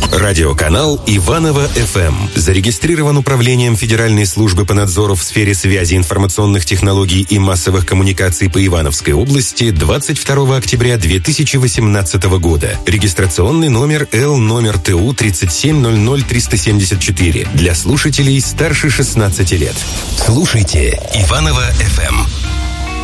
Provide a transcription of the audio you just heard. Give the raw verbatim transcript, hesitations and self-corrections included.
Радиоканал Иваново-эф эм зарегистрирован Управлением Федеральной службы по надзору в сфере связи, информационных технологий и массовых коммуникаций по Ивановской области двадцать второго октября две тысячи восемнадцатого года. Регистрационный номер Л номер Т У тридцать семь ноль ноль триста семьдесят четыре для слушателей старше шестнадцати лет. Слушайте Иваново-эф эм.